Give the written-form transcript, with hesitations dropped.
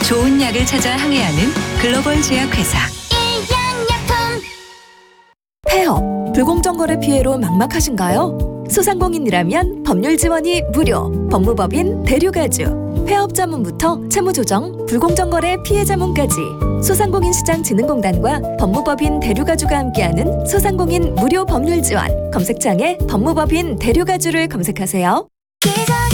좋은 약을 찾아 항해하는 글로벌 제약회사. 폐업, 불공정 거래 피해로 막막하신가요? 소상공인이라면 법률 지원이 무료, 법무법인 대류가주. 폐업 자문부터 채무조정, 불공정 거래 피해 자문까지 소상공인시장진흥공단과 법무법인 대류가주가 함께하는 소상공인 무료 법률 지원. 검색창에 법무법인 대류가주를 검색하세요.